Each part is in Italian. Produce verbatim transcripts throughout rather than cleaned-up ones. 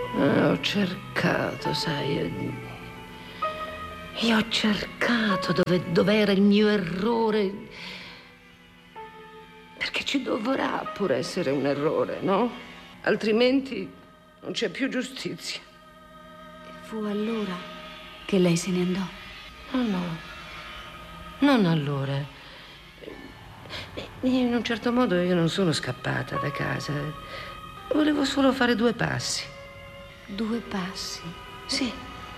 Eh, ho cercato, sai, io ho cercato dove, dov'era il mio errore, perché ci dovrà pure essere un errore, no? Altrimenti non c'è più giustizia. Fu allora che lei se ne andò? No, no, non allora. In un certo modo io non sono scappata da casa. Volevo solo fare due passi. Due passi? Sì.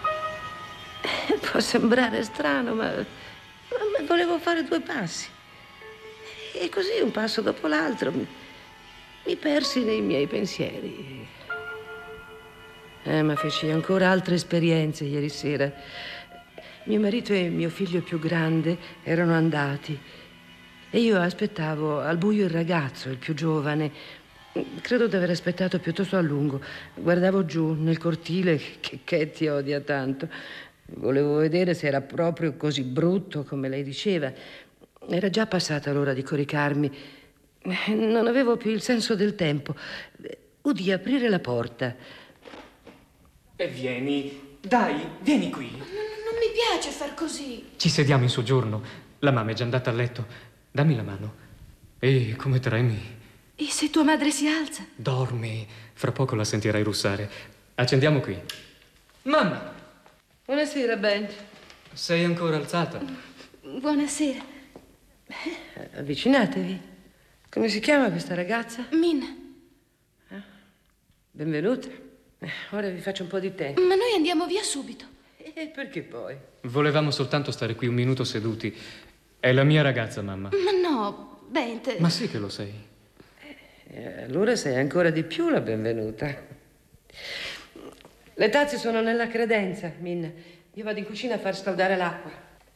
Può sembrare strano, ma, ma volevo fare due passi. E così, un passo dopo l'altro, mi, mi persi nei miei pensieri. Eh, ma feci ancora altre esperienze ieri sera. Mio marito e mio figlio più grande erano andati e io aspettavo al buio il ragazzo, il più giovane. Credo di aver aspettato piuttosto a lungo. Guardavo giù nel cortile che Katie odia tanto. Volevo vedere se era proprio così brutto come lei diceva. Era già passata l'ora di coricarmi. Non avevo più il senso del tempo. Udì aprire la porta. E vieni, dai, vieni qui. Non, non mi piace far così. Ci sediamo in soggiorno. La mamma è già andata a letto. Dammi la mano. Ehi, come tremi. E se tua madre si alza? Dormi, fra poco la sentirai russare. Accendiamo qui. Mamma! Buonasera, Ben. Sei ancora alzata? Buonasera. Eh, avvicinatevi. Come si chiama questa ragazza? Min. Eh? Benvenuta. Eh, ora vi faccio un po' di tè. Ma noi andiamo via subito. E perché poi? Volevamo soltanto stare qui un minuto seduti. È la mia ragazza, mamma. Ma no, Bent. Ma sì che lo sei. Eh, allora sei ancora di più la benvenuta. Le tazze sono nella credenza, Min. Io vado in cucina a far scaldare l'acqua.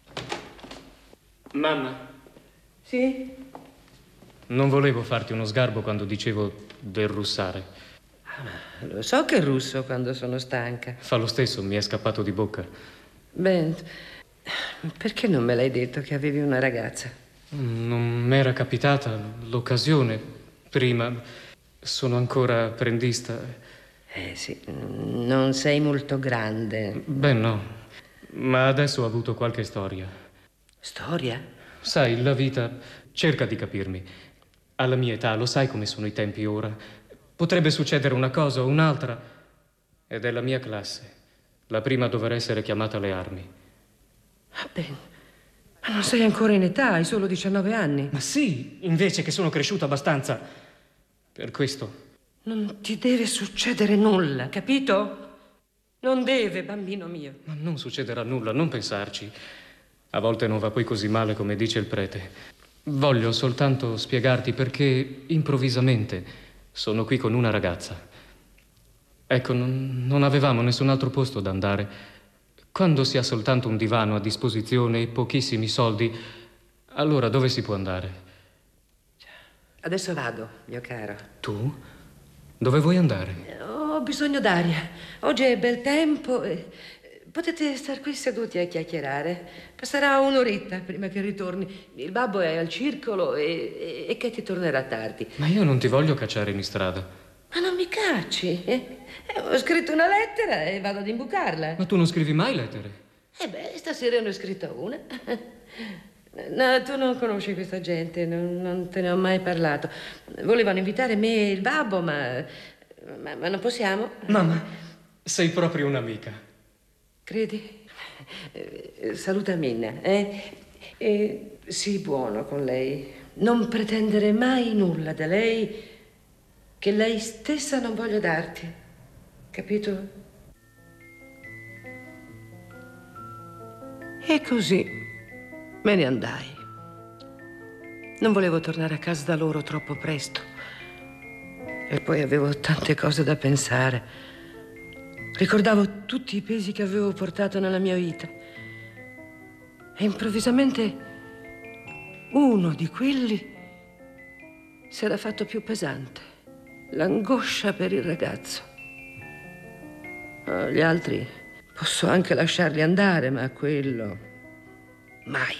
Mamma. Sì? Non volevo farti uno sgarbo quando dicevo del russare. Ah, lo so che russo quando sono stanca. Fa lo stesso, mi è scappato di bocca. Ben, perché non me l'hai detto che avevi una ragazza? Non m'era capitata l'occasione prima. Sono ancora apprendista. Eh sì, non sei molto grande. Beh, no. Ma adesso ho avuto qualche storia. Storia? Sai, la vita cerca di capirmi. Alla mia età, lo sai come sono i tempi ora. Potrebbe succedere una cosa o un'altra. Ed è la mia classe. La prima dovrà essere chiamata alle armi. Ah, Ben, ma non sei ancora in età, hai solo diciannove anni. Ma sì, invece che sono cresciuto abbastanza. Per questo. Non ti deve succedere nulla, capito? Non deve, bambino mio. Ma non succederà nulla, non pensarci. A volte non va poi così male come dice il prete. Voglio soltanto spiegarti perché improvvisamente sono qui con una ragazza. Ecco, non, non avevamo nessun altro posto da andare. Quando si ha soltanto un divano a disposizione e pochissimi soldi, allora dove si può andare? Adesso vado, mio caro. Tu? Dove vuoi andare? Ho bisogno d'aria. Oggi è bel tempo e potete star qui seduti a chiacchierare. Passerà un'oretta prima che ritorni. Il babbo è al circolo e, e, e Katie tornerà tardi. Ma io non ti voglio cacciare in strada. Ma non mi cacci. Eh, ho scritto una lettera e vado ad imbucarla. Ma tu non scrivi mai lettere? Eh beh, stasera ne ho scritta una. No, tu non conosci questa gente, non, non te ne ho mai parlato. Volevano invitare me e il babbo, ma, ma, ma non possiamo. Mamma, sei proprio un'amica. Credi? Eh, saluta Minna, eh? E sii buono con lei. Non pretendere mai nulla da lei che lei stessa non voglia darti. Capito? E così me ne andai. Non volevo tornare a casa da loro troppo presto. E poi avevo tante cose da pensare. Ricordavo tutti i pesi che avevo portato nella mia vita. E improvvisamente uno di quelli si era fatto più pesante. L'angoscia per il ragazzo. Oh, gli altri posso anche lasciarli andare, ma quello mai.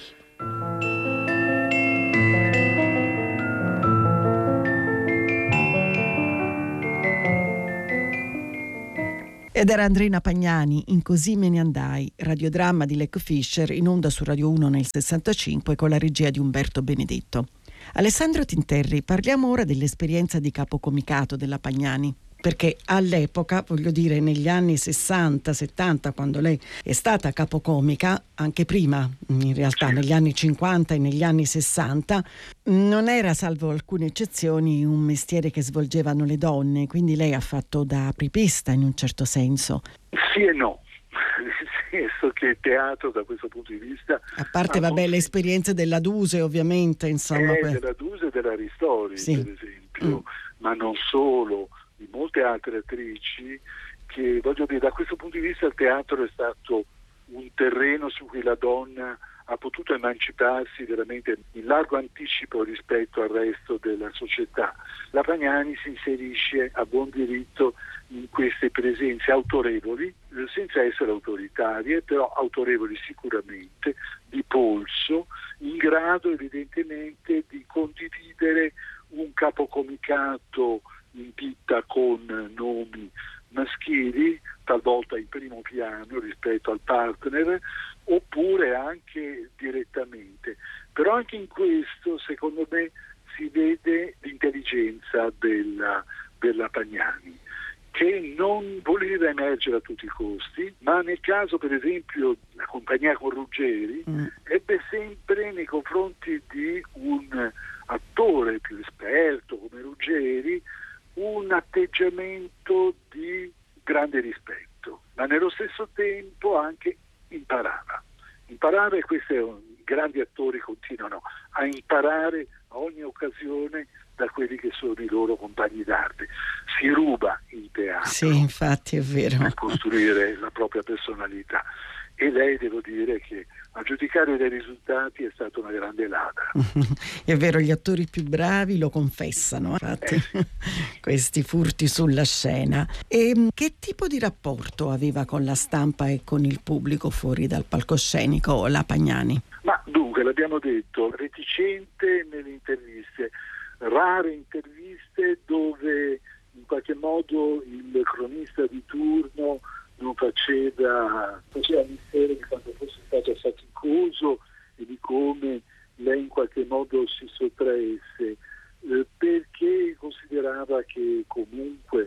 Ed era Andreina Pagnani in Così me ne andai, radiodramma di Lecco Fischer, in onda su Radio uno nel sessantacinque con la regia di Umberto Benedetto. Alessandro Tinterri, parliamo ora dell'esperienza di capocomicato della Pagnani, perché all'epoca, voglio dire negli anni sessanta settanta, quando lei è stata capocomica, anche prima in realtà negli anni cinquanta e negli anni sessanta, non era, salvo alcune eccezioni, un mestiere che svolgevano le donne, quindi lei ha fatto da apripista in un certo senso. Sì e no, nel senso che il teatro da questo punto di vista... A parte, vabbè, le esperienze della Duse ovviamente, insomma. Eh, que- della Duse e della Ristori, sì. per esempio, Mm. ma non solo, di molte altre attrici che, voglio dire, da questo punto di vista il teatro è stato un terreno su cui la donna ha potuto emanciparsi veramente in largo anticipo rispetto al resto della società. La Pagnani si inserisce a buon diritto in queste presenze autorevoli, eh, senza essere autoritarie, però autorevoli sicuramente, di polso, in grado evidentemente di condividere un capocomicato in ditta con nomi maschili, talvolta in primo piano rispetto al partner, oppure anche direttamente. Però anche in questo, secondo me, si vede l'intelligenza della, della Pagnani, che non voleva emergere a tutti i costi, ma nel caso, per esempio, la compagnia con Ruggeri, mm. ebbe sempre nei confronti di un attore più esperto come Ruggeri un atteggiamento di grande rispetto, ma nello stesso tempo anche imparava. Imparava, e questi grandi attori continuano a imparare a ogni occasione da quelli che sono i loro compagni d'arte. Si ruba il teatro. Sì, infatti è vero. Per costruire la propria personalità. E lei, devo dire che a giudicare dai risultati è stata una grande ladra. È vero, gli attori più bravi lo confessano, infatti, eh. questi furti sulla scena. E che tipo di rapporto aveva con la stampa e con il pubblico fuori dal palcoscenico la Pagnani? Ma dunque, l'abbiamo detto, reticente nelle interviste, rare interviste dove in qualche modo il cronista di turno non faceva, faceva mistero di quanto fosse stato faticoso e di come lei in qualche modo si sottraesse, eh, perché considerava che comunque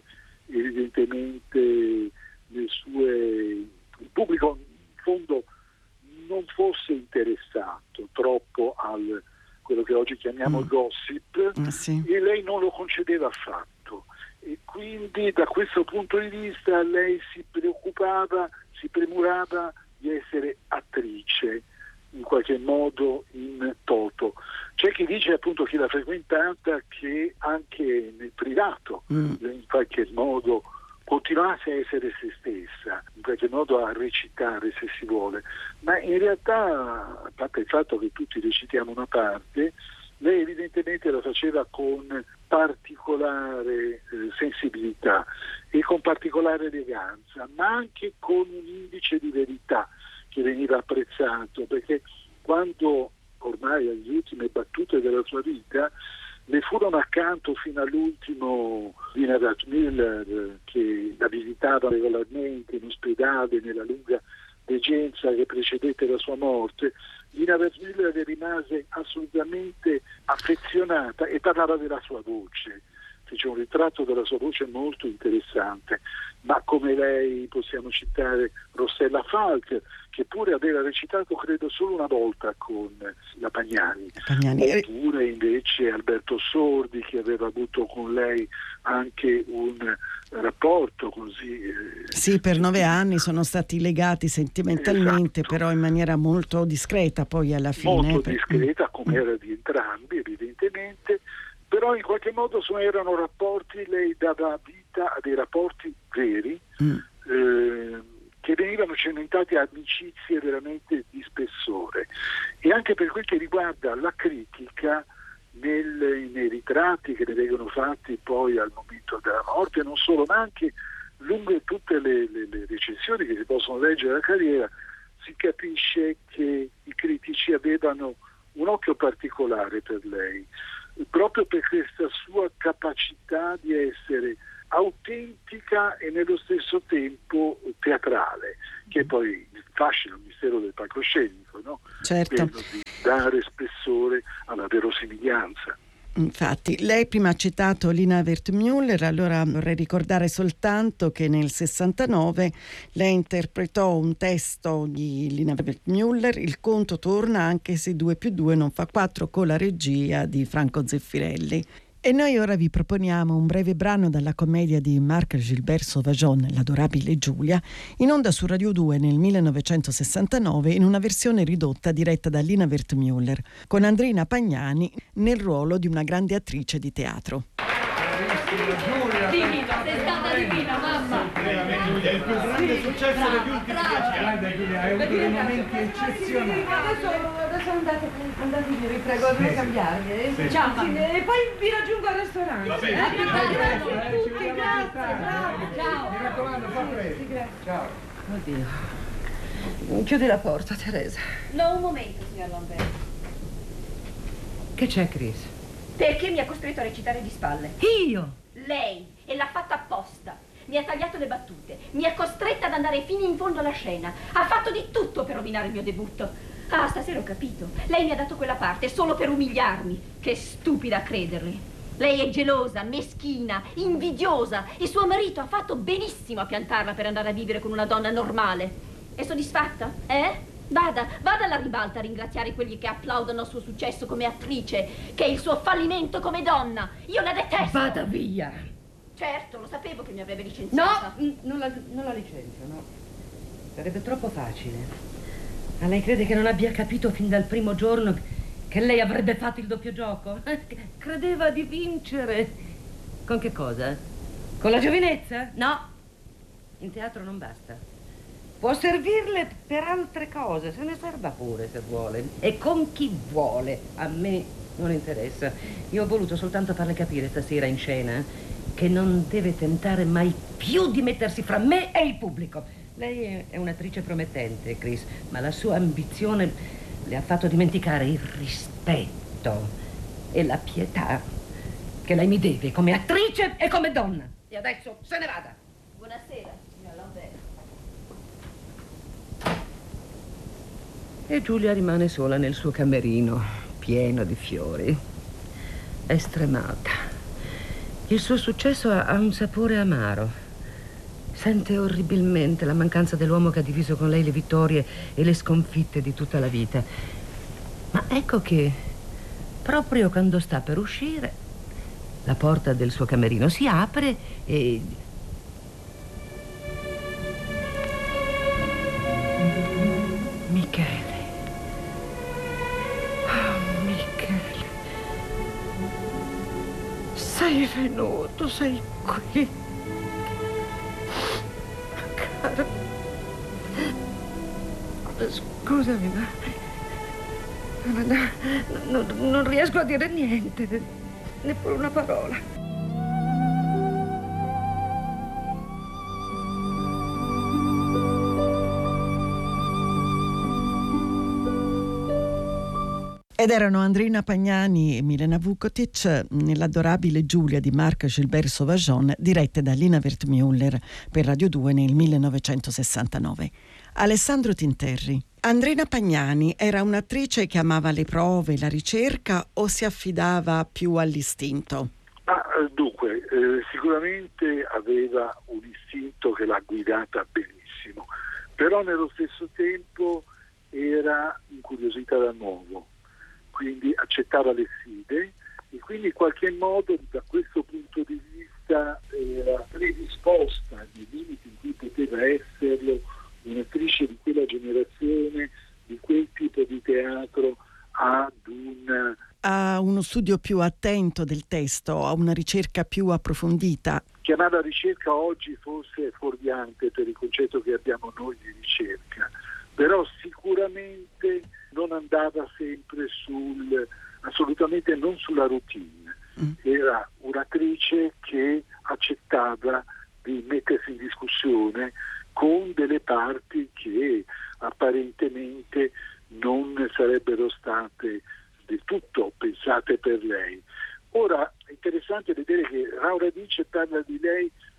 evidentemente le sue, il pubblico in fondo non fosse interessato troppo al quello che oggi chiamiamo mm. gossip, ah, sì. e lei non lo concedeva affatto. E quindi da questo punto di vista lei si preoccupava, si premurava di essere attrice in qualche modo in toto. C'è chi dice, appunto, chi l'ha frequentata, che anche nel privato mm. in qualche modo continuasse a essere se stessa, in qualche modo a recitare se si vuole, ma in realtà, a parte il fatto che tutti recitiamo una parte, lei evidentemente la faceva con particolare eh, sensibilità e con particolare eleganza, ma anche con un indice di verità che veniva apprezzato, perché quando ormai alle ultime battute della sua vita le furono accanto fino all'ultimo Lina Wertmüller, che la visitava regolarmente in ospedale nella lunga degenza che precedette la sua morte, Lina Wertmüller le rimase assolutamente affezionata e parlava della sua voce. Fece un ritratto della sua voce molto interessante, ma come lei possiamo citare Rossella Falk, che pure aveva recitato credo solo una volta con la Pagnani, Pagnani. oppure invece Alberto Sordi, che aveva avuto con lei anche un rapporto così... Eh, sì, per nove anni sono stati legati sentimentalmente, esatto. però in maniera molto discreta poi alla fine. Molto per... discreta, come era di entrambi evidentemente, però in qualche modo erano rapporti, lei dava vita a dei rapporti veri, mm. eh, che venivano cementati a amicizie veramente di spessore. E anche per quel che riguarda la critica, nel, nei ritratti che ne vengono fatti poi al momento della morte, non solo, ma anche lungo tutte le, le, le recensioni che si possono leggere della carriera, si capisce che i critici avevano un occhio particolare per lei, proprio per questa sua capacità di essere autentica e nello stesso tempo teatrale, che è poi il fascino, il mistero del palcoscenico, no? Certo. Quello di dare spessore alla verosimiglianza. Infatti, lei prima ha citato Lina Wertmüller, allora vorrei ricordare soltanto che nel sessantanove lei interpretò un testo di Lina Wertmüller, Il conto torna anche se due più due non fa quattro, con la regia di Franco Zeffirelli. E noi ora vi proponiamo un breve brano dalla commedia di Marc Gilbert Sauvageon, L'adorabile Giulia, in onda su Radio due nel millenovecentosessantanove in una versione ridotta diretta da Lina Wertmüller, con Andrina Pagnani nel ruolo di una grande attrice di teatro. Divina, sei stata divina, mamma! Veramente, è il più grande successo degli ultimi dieci anni. Guarda Giulia, hai avuto dei momenti eccezionali. Adesso, adesso andate, andate via, vi prego, devo Sì, cambiarvi. Eh? sì. Ciao, sì, e poi vi raggiungo al ristorante. Va bene, Eh, sì, grazie grazie, a eh, ci tutti, vediamo grazie, più tardi. grazie, ciao. Mi raccomando, fa presto. Sì, grazie. Ciao. Oddio. Chiudi la porta, Teresa. No, un momento, signor Lambert. Che c'è, Chris? Perché mi ha costretto a recitare di spalle? Io? Lei, e l'ha fatta apposta. Mi ha tagliato le battute, mi ha costretta ad andare fino in fondo alla scena. Ha fatto di tutto per rovinare il mio debutto. Ah, stasera ho capito. Lei mi ha dato quella parte solo per umiliarmi. Che stupida a crederle. Lei è gelosa, meschina, invidiosa e suo marito ha fatto benissimo a piantarla per andare a vivere con una donna normale. È soddisfatta? Eh? Vada, vada alla ribalta a ringraziare quelli che applaudono al suo successo come attrice, che è il suo fallimento come donna. Io la detesto. Vada via. Certo, lo sapevo che mi avrebbe licenziata. No, non la, non la licenzio, no. Sarebbe troppo facile. Ma lei crede che non abbia capito fin dal primo giorno che lei avrebbe fatto il doppio gioco? Credeva di vincere. Con che cosa? Con la giovinezza? No. In teatro non basta. Può servirle per altre cose, se ne serva pure se vuole. E con chi vuole. A me non interessa. Io ho voluto soltanto farle capire stasera in scena che non deve tentare mai più di mettersi fra me e il pubblico. Lei è un'attrice promettente, Chris, ma la sua ambizione le ha fatto dimenticare il rispetto e la pietà che lei mi deve come attrice e come donna. E adesso se ne vada. Buonasera, signor Lambert. E Giulia rimane sola nel suo camerino, pieno di fiori. È stremata. Il suo successo ha, ha un sapore amaro. Sente orribilmente la mancanza dell'uomo che ha diviso con lei le vittorie e le sconfitte di tutta la vita. Ma ecco che, proprio quando sta per uscire, la porta del suo camerino si apre e... Michele. Sei venuto, sei qui. Caro. Scusami, ma... ma no, no, non riesco a dire niente, neppure una parola. Ed erano Andrina Pagnani e Milena Vukotic nell'adorabile Giulia di Marc Gilbert Sauvageon, dirette da Lina Wertmüller per Radio due nel millenovecentosessantanove. Alessandro Tinterri. Andrina Pagnani era un'attrice che amava le prove, la ricerca o si affidava più all'istinto? Ah, dunque, eh, sicuramente aveva un istinto che l'ha guidata benissimo, però nello stesso tempo era incuriosita da nuovo. Quindi accettava le sfide e quindi in qualche modo da questo punto di vista era predisposta nei limiti in cui poteva esserlo un'attrice di quella generazione, di quel tipo di teatro, ad un... a uno studio più attento del testo, a una ricerca più approfondita. Chiamarla ricerca oggi forse è fuorviante per il concetto che abbiamo noi di ricerca, però sicuramente non andava sempre sul, assolutamente non sulla routine. Mm. Era un'attrice che accettava di mettersi in discussione con delle parti che apparentemente non sarebbero state del tutto pensate per lei. Ora è interessante vedere che Raul Radice parla di lei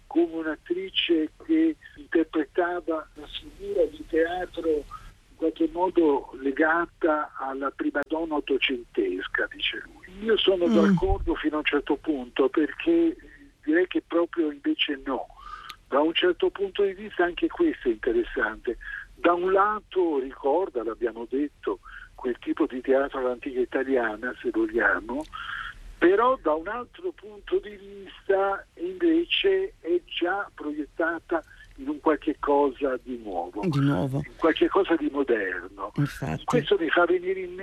un'attrice che interpretava una figura di teatro in qualche modo legata alla prima donna ottocentesca, dice lui. Io sono mm. d'accordo fino a un certo punto, perché direi che proprio invece no. Da un certo punto di vista anche questo è interessante. Da un lato ricorda, l'abbiamo detto, quel tipo di teatro all'antica italiana, se vogliamo, però da un altro punto di vista invece è già proiettata in un qualche cosa di nuovo, di nuovo. in qualche cosa di moderno. Infatti. Questo mi fa venire in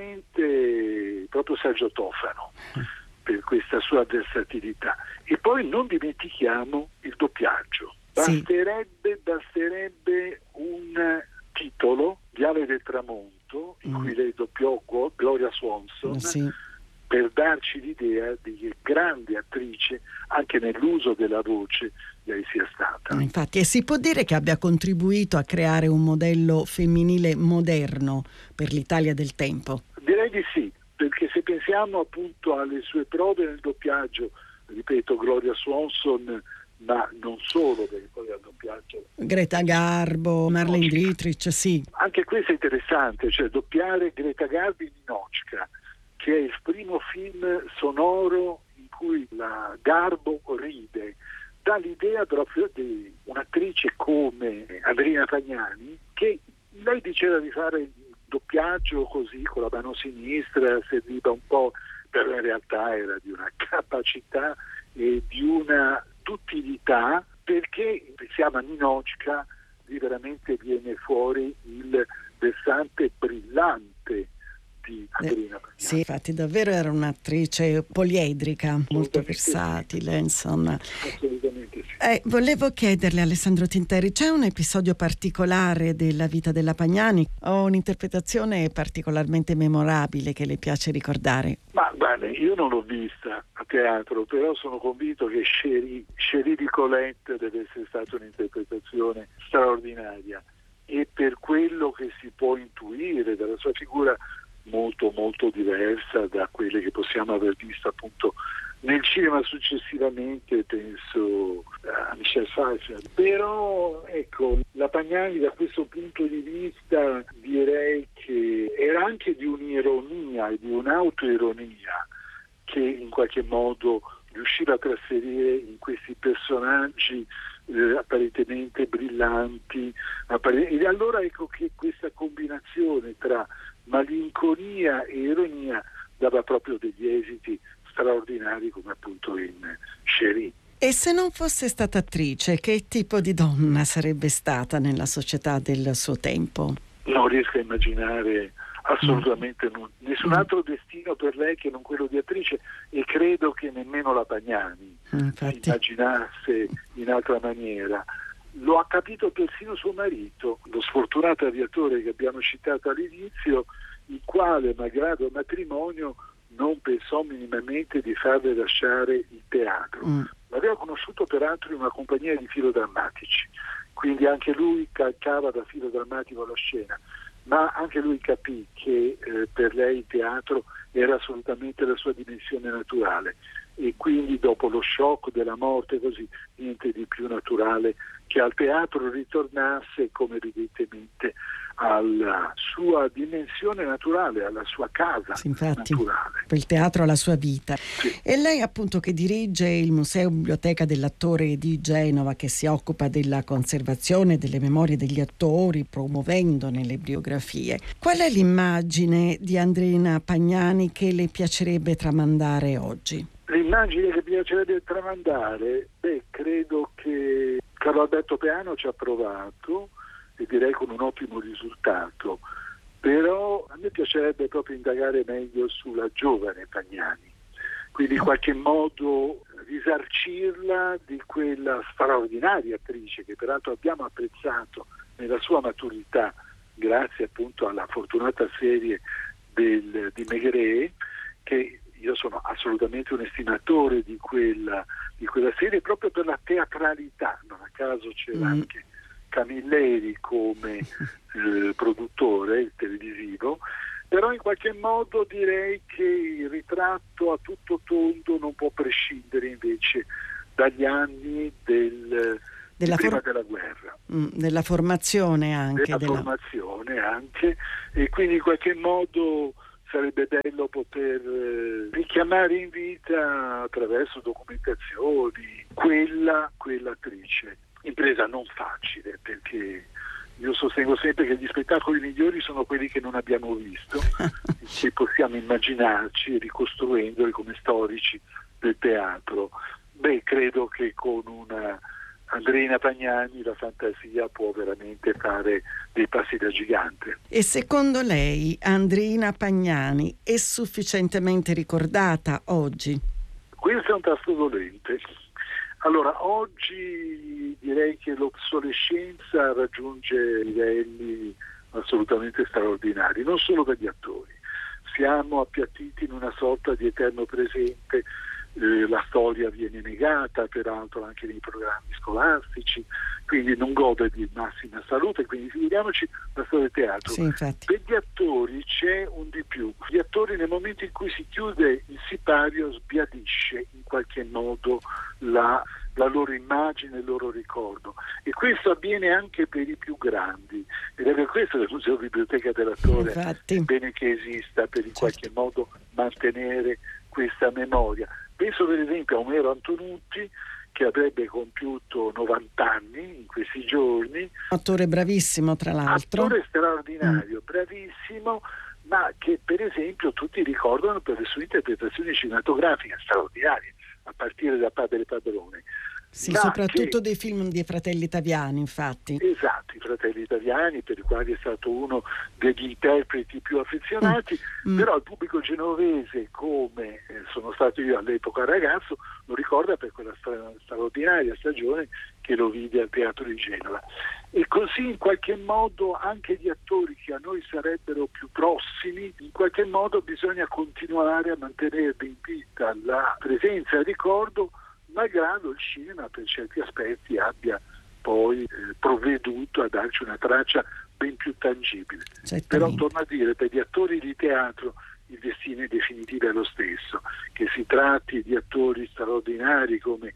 mente proprio Sergio Tofano per questa sua versatilità. E poi non dimentichiamo il doppiaggio. Basterebbe, basterebbe un titolo, Viale del Tramonto, in mm. cui lei doppiò Gloria Swanson, sì. per darci l'idea di che grande attrice anche nell'uso della voce lei sia stata. Infatti, e si può dire che abbia contribuito a creare un modello femminile moderno per l'Italia del tempo? Direi di sì, perché se pensiamo appunto alle sue prove nel doppiaggio, ripeto, Gloria Swanson, ma non solo, perché poi al doppiaggio Greta Garbo, Marlene Dietrich, sì. Anche questo è interessante, cioè doppiare Greta Garbo in Ninochka, che è il primo film sonoro in cui la Garbo ride, dà l'idea proprio di un'attrice come Andrina Pagnani, che lei diceva di fare il doppiaggio così con la mano sinistra, serviva un po', però in realtà era di una capacità e di una duttilità, perché pensiamo a Ninochka, lì veramente viene fuori il versante brillante di Andrina Pagnani. Sì, infatti davvero era un'attrice poliedrica, molto versatile, insomma. Assolutamente sì. Eh, volevo chiederle, Alessandro Tinteri, c'è un episodio particolare della vita della Pagnani o un'interpretazione particolarmente memorabile che le piace ricordare? Ma guarda, io non l'ho vista a teatro, però sono convinto che Chérie, Chérie di Colette deve essere stata un'interpretazione straordinaria, e per quello che si può intuire dalla sua figura molto molto diversa da quelle che possiamo aver visto appunto nel cinema successivamente, penso a Michel Pfeiffer. Però ecco, la Pagnani da questo punto di vista direi che era anche di un'ironia e di un'autoironia che in qualche modo riusciva a trasferire in questi personaggi eh, apparentemente brillanti. Appare- e allora ecco che questa combinazione tra malinconia e ironia dava proprio degli esiti straordinari, come appunto in Chérie. E se non fosse stata attrice, che tipo di donna sarebbe stata nella società del suo tempo? Non riesco a immaginare assolutamente mm. nessun altro destino per lei che non quello di attrice, e credo che nemmeno la Pagnani Infatti. si immaginasse in altra maniera. Lo ha capito persino suo marito, lo sfortunato aviatore che abbiamo citato all'inizio, il quale, malgrado il matrimonio, non pensò minimamente di farle lasciare il teatro. Mm. L'aveva conosciuto peraltro in una compagnia di filodrammatici, quindi anche lui calcava da filodrammatico la scena, ma anche lui capì che eh, per lei il teatro era assolutamente la sua dimensione naturale, e quindi dopo lo shock della morte così, niente di più naturale che al teatro ritornasse, come evidentemente alla sua dimensione naturale, alla sua casa sì, infatti, naturale. Il teatro alla sua vita. Sì. E lei appunto che dirige il Museo Biblioteca dell'Attore di Genova, che si occupa della conservazione delle memorie degli attori, promuovendone le biografie. Qual è l'immagine di Andrina Pagnani che le piacerebbe tramandare oggi? L'immagine che piacerebbe tramandare? Beh, credo che Carlo Alberto Peano ci ha provato, e direi con un ottimo risultato, però a me piacerebbe proprio indagare meglio sulla giovane Pagnani, quindi in qualche modo risarcirla di quella straordinaria attrice che peraltro abbiamo apprezzato nella sua maturità grazie appunto alla fortunata serie del, di Maigret, che io sono assolutamente un estimatore di quella, di quella serie proprio per la teatralità. Non a caso c'era mm. anche Camilleri come eh, produttore televisivo, però in qualche modo direi che il ritratto a tutto tondo non può prescindere invece dagli anni del, della prima for- della guerra. Mm, della formazione anche. Della, della formazione anche, e quindi in qualche modo sarebbe bello poter eh, richiamare in vita attraverso documentazioni quella, quell'attrice. Impresa non facile, perché io sostengo sempre che gli spettacoli migliori sono quelli che non abbiamo visto, che possiamo immaginarci ricostruendoli come storici del teatro. Beh, credo che con una Andreina Pagnani la fantasia può veramente fare dei passi da gigante. E secondo lei Andreina Pagnani è sufficientemente ricordata oggi? Questo è un tasto dolente. Allora, oggi direi che l'obsolescenza raggiunge livelli assolutamente straordinari, non solo per gli attori. Siamo appiattiti in una sorta di eterno presente. Eh, la storia viene negata peraltro anche nei programmi scolastici, quindi non gode di massima salute, quindi figuriamoci la storia del teatro. Sì, infatti. Per gli attori c'è un di più. Gli attori nel momento in cui si chiude il sipario sbiadisce in qualche modo la, la loro immagine, il loro ricordo, e questo avviene anche per i più grandi, ed è per questo che il Museo Biblioteca dell'Attore Infatti. è bene che esista, per in qualche Certo. modo mantenere questa memoria. Penso per esempio a Omero Antonutti, che avrebbe compiuto novanta anni in questi giorni. Attore bravissimo, tra l'altro. Attore straordinario, mm. bravissimo, ma che per esempio tutti ricordano per le sue interpretazioni cinematografiche straordinarie, a partire da Padre Padrone. Sì, ma soprattutto che... dei film dei Fratelli Italiani, infatti. Esatto, i Fratelli Italiani, per i quali è stato uno degli interpreti più affezionati, mm. però il pubblico genovese, come eh, sono stato io all'epoca ragazzo, lo ricorda per quella stra- straordinaria stagione che lo vide al Teatro di Genova. E così in qualche modo anche gli attori che a noi sarebbero più prossimi, in qualche modo bisogna continuare a mantenere in vita la presenza e il ricordo, malgrado il cinema per certi aspetti abbia poi eh, provveduto a darci una traccia ben più tangibile. Però torno a dire, per gli attori di teatro il destino in definitiva è lo stesso, che si tratti di attori straordinari come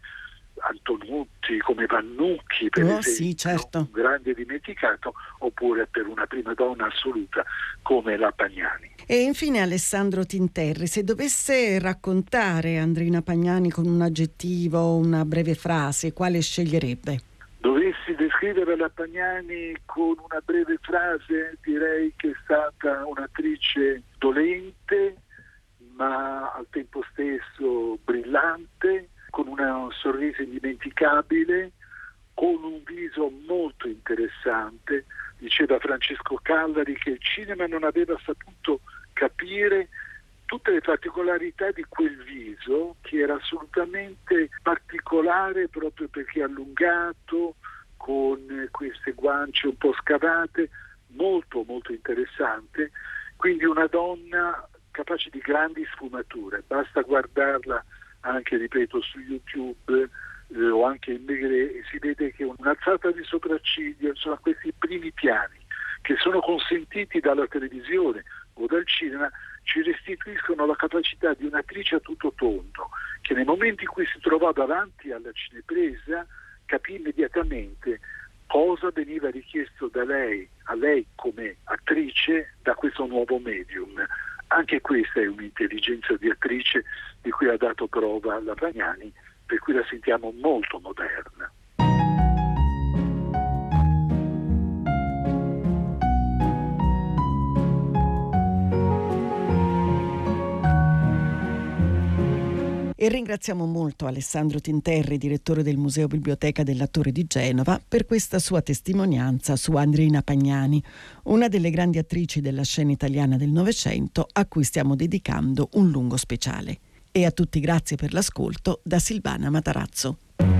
Antonutti, come Vannucchi per oh, esempio, sì, certo. un grande dimenticato, oppure per una prima donna assoluta come la Pagnani. E infine Alessandro Tinterri, se dovesse raccontare Andreina Pagnani con un aggettivo, una breve frase, quale sceglierebbe? Dovessi descrivere la Pagnani con una breve frase, direi che è stata un'attrice dolente, ma al tempo stesso brillante, con un sorriso indimenticabile, con un viso molto interessante. Diceva Francesco Callari che il cinema non aveva saputo capire tutte le particolarità di quel viso, che era assolutamente particolare proprio perché allungato, con queste guance un po' scavate, molto molto interessante. Quindi una donna capace di grandi sfumature, basta guardarla anche, ripeto, su YouTube eh, o anche in Maigret, e si vede che un'alzata di sopracciglio, sono questi primi piani che sono consentiti dalla televisione o dal cinema, ci restituiscono la capacità di un'attrice a tutto tondo, che nel momento in cui si trovò davanti alla cinepresa capì immediatamente cosa veniva richiesto da lei, a lei come attrice, da questo nuovo medium. Anche questa è un'intelligenza di attrice di cui ha dato prova la Pagnani, per cui la sentiamo molto moderna. E ringraziamo molto Alessandro Tinterri, direttore del Museo Biblioteca dell'Attore di Genova, per questa sua testimonianza su Andreina Pagnani, una delle grandi attrici della scena italiana del Novecento, a cui stiamo dedicando un lungo speciale. E a tutti grazie per l'ascolto da Silvana Matarazzo.